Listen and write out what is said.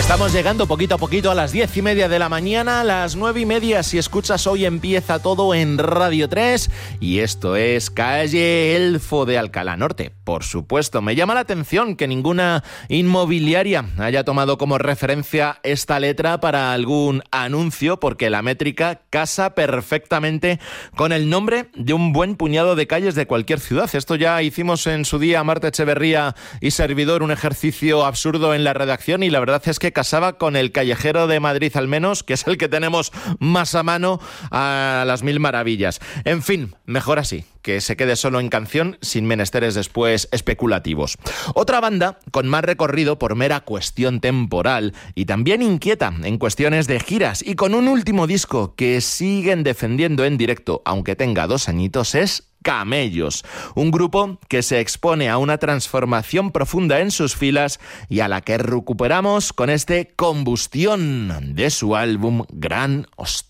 Estamos llegando poquito a poquito a las 10:30 de la mañana, a las 9:30 si escuchas Hoy Empieza Todo en Radio 3 y esto es Calle Elfo de Alcalá Norte. Por supuesto, me llama la atención que ninguna inmobiliaria haya tomado como referencia esta letra para algún anuncio, porque la métrica casa perfectamente con el nombre de un buen puñado de calles de cualquier ciudad. Esto ya hicimos en su día Marta Echeverría y servidor, un ejercicio absurdo en la redacción, y la verdad es que casaba con el Callejero de Madrid al menos, que es el que tenemos más a mano, a las mil maravillas. En fin, mejor así, que se quede solo en canción sin menesteres después especulativos. Otra banda con más recorrido por mera cuestión temporal y también inquieta en cuestiones de giras y con un último disco que siguen defendiendo en directo, aunque tenga 2 añitos, es Camellos, un grupo que se expone a una transformación profunda en sus filas y a la que recuperamos con este Combustión de su álbum Gran Hostia.